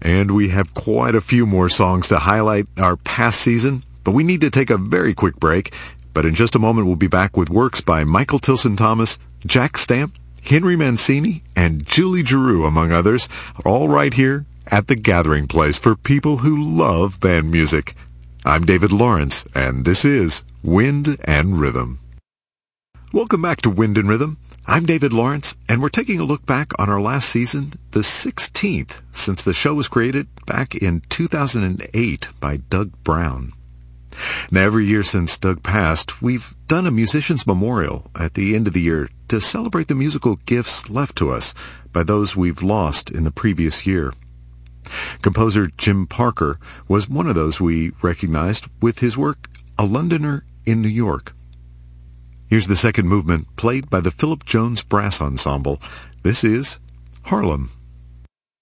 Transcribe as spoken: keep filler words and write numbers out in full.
And we have quite a few more songs to highlight our past season, but we need to take a very quick break. But in just a moment, we'll be back with works by Michael Tilson Thomas, Jack Stamp, Henry Mancini, and Julie Giroux, among others, all right here at the gathering place for people who love band music. I'm David Lawrence, and this is Wind and Rhythm. Welcome back to Wind and Rhythm. I'm David Lawrence, and we're taking a look back on our last season, the sixteenth, since the show was created back in two thousand eight by Doug Brown. Now, every year since Doug passed, we've done a musician's memorial at the end of the year to celebrate the musical gifts left to us by those we've lost in the previous year. Composer Jim Parker was one of those we recognized with his work, A Londoner in New York. Here's the second movement, played by the Philip Jones Brass Ensemble. This is Harlem.